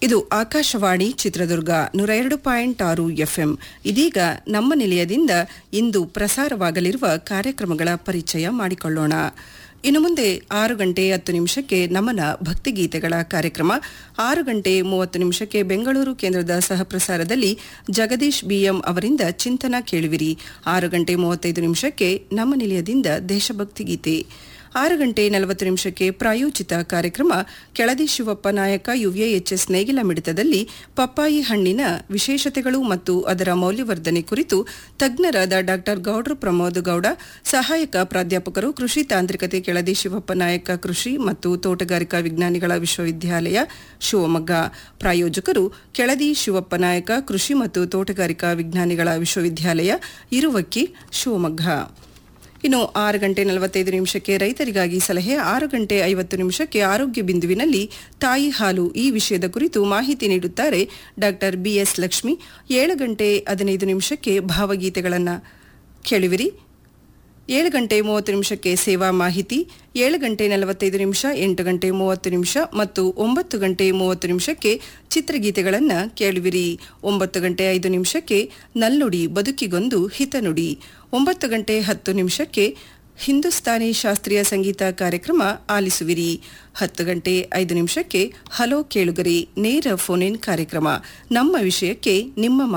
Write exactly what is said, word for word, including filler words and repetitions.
ಇದು ಆಕಾಶವಾಣಿ ಚಿತ್ರದುರ್ಗ ನೂರ ಎರಡು ಪಾಯಿಂಟ್ ಆರು ಎಫ್ಎಂ. ಇದೀಗ ನಮ್ಮ ನಿಲಯದಿಂದ ಇಂದು ಪ್ರಸಾರವಾಗಲಿರುವ ಕಾರ್ಯಕ್ರಮಗಳ ಪರಿಚಯ ಮಾಡಿಕೊಳ್ಳೋಣ. ಇನ್ನು ಮುಂದೆ ಆರು ಗಂಟೆ ಹತ್ತು ನಿಮಿಷಕ್ಕೆ ನಮನ ಭಕ್ತಿಗೀತೆಗಳ ಕಾರ್ಯಕ್ರಮ, ಆರು ಗಂಟೆ ಮೂವತ್ತು ನಿಮಿಷಕ್ಕೆ ಬೆಂಗಳೂರು ಕೇಂದ್ರದ ಸಹಪ್ರಸಾರದಲ್ಲಿ ಜಗದೀಶ್ ಬಿಎಂ ಅವರಿಂದ ಚಿಂತನ ಕೇಳುವಿರಿ. ಆರು ಗಂಟೆ ಮೂವತ್ತೈದು ನಿಮಿಷಕ್ಕೆ ನಮ್ಮ ನಿಲಯದಿಂದ ದೇಶಭಕ್ತಿ ಗೀತೆ. ಆರು ಗಂಟೆ ನಲವತ್ತು ನಿಮಿಷಕ್ಕೆ ಪ್ರಾಯೋಜಿತ ಕಾರ್ಯಕ್ರಮ ಕೆಳದಿ ಶಿವಪ್ಪ ನಾಯಕ ಯುಎಎಚ್ಎಸ್ ನೇಗಿಲ ಮಿಡಿತದಲ್ಲಿ ಪಪ್ಪಾಯಿ ಹಣ್ಣಿನ ವಿಶೇಷತೆಗಳು ಮತ್ತು ಅದರ ಮೌಲ್ಯವರ್ಧನೆ ಕುರಿತು ತಜ್ಞರಾದ ಡಾ ಗೌಡ್ರ ಪ್ರಮೋದ್ ಗೌಡ, ಸಹಾಯಕ ಪ್ರಾಧ್ಯಾಪಕರು, ಕೃಷಿ ತಾಂತ್ರಿಕತೆ, ಕೆಳದಿ ಶಿವಪ್ಪ ನಾಯಕ ಕೃಷಿ ಮತ್ತು ತೋಟಗಾರಿಕಾ ವಿಜ್ಞಾನಿಗಳ ವಿಶ್ವವಿದ್ಯಾಲಯ ಶಿವಮೊಗ್ಗ. ಪ್ರಾಯೋಜಕರು ಕೆಳದಿ ಶಿವಪ್ಪ ನಾಯಕ ಕೃಷಿ ಮತ್ತು ತೋಟಗಾರಿಕಾ ವಿಜ್ಞಾನಿಗಳ ವಿಶ್ವವಿದ್ಯಾಲಯ ಇರುವಕ್ಕಿ ಶಿವಮೊಗ್ಗ. ಇನ್ನು ಆರು ಗಂಟೆ ನಲವತ್ತೈದು ನಿಮಿಷಕ್ಕೆ ರೈತರಿಗಾಗಿ ಸಲಹೆ, ಆರು ಗಂಟೆ ಐವತ್ತು ನಿಮಿಷಕ್ಕೆ ಆರೋಗ್ಯ ಬಿಂದುವಿನಲ್ಲಿ ತಾಯಿ ಹಾಲು ಈ ವಿಷಯದ ಕುರಿತು ಮಾಹಿತಿ ನೀಡುತ್ತಾರೆ ಡಾಕ್ಟರ್ ಬಿಎಸ್ ಲಕ್ಷ್ಮಿ. ಏಳು ಗಂಟೆ ಹದಿನೈದು ನಿಮಿಷಕ್ಕೆ ಭಾವಗೀತೆಗಳನ್ನು ಕೇಳುವಿರಿ. ಏಳು ಗಂಟೆ ಮೂವತ್ತು ನಿಮಿಷಕ್ಕೆ ಸೇವಾ ಮಾಹಿತಿ, ಏಳು ಗಂಟೆ ನಲವತ್ತೈದು ನಿಮಿಷ, ಎಂಟು ಗಂಟೆ ಮೂವತ್ತು ನಿಮಿಷ ಮತ್ತು ಒಂಬತ್ತು ಗಂಟೆ ಮೂವತ್ತು ನಿಮಿಷಕ್ಕೆ ಚಿತ್ರಗೀತೆಗಳನ್ನು ಕೇಳುವಿರಿ. ಒಂಬತ್ತು ಗಂಟೆ ಐದು ನಿಮಿಷಕ್ಕೆ ನಲ್ನುಡಿ ಬದುಕಿಗೊಂದು ಹಿತನುಡಿ. ಒಂಬತ್ತು ಗಂಟೆ ಹತ್ತು ನಿಮಿಷಕ್ಕೆ ಹಿಂದೂಸ್ತಾನಿ ಶಾಸ್ತ್ರೀಯ ಸಂಗೀತ ಕಾರ್ಯಕ್ರಮ ಆಲಿಸುವಿರಿ. ಹತ್ತು ಗಂಟೆ ಐದು ನಿಮಿಷಕ್ಕೆ ಹಲೋ ಕೇಳುಗರಿ ನೇರ ಫೋನ್ ಇನ್ ಕಾರ್ಯಕ್ರಮ. ನಮ್ಮ ವಿಷಯಕ್ಕೆ ನಿಮ್ಮ